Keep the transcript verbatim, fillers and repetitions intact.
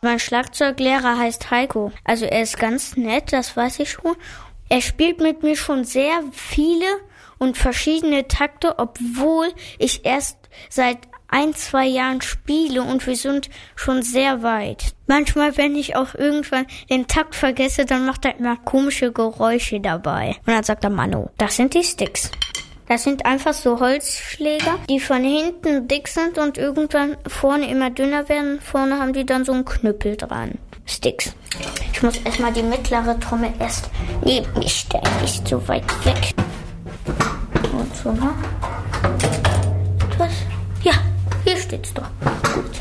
Mein Schlagzeuglehrer heißt Heiko. Also er ist ganz nett, das weiß ich schon. Er spielt mit mir schon sehr viele und verschiedene Takte, obwohl ich erst seit ein, zwei Jahren spiele und wir sind schon sehr weit. Manchmal, wenn ich auch irgendwann den Takt vergesse, dann macht er immer komische Geräusche dabei. Und dann sagt er, Manu, das sind die Sticks. Das sind einfach so Holzschläger, die von hinten dick sind und irgendwann vorne immer dünner werden. Vorne haben die dann so einen Knüppel dran. Sticks. Ich muss erstmal die mittlere Trommel erst neben mich stellen, nicht so weit weg. Und so, ne? Was? Ja, hier steht's doch.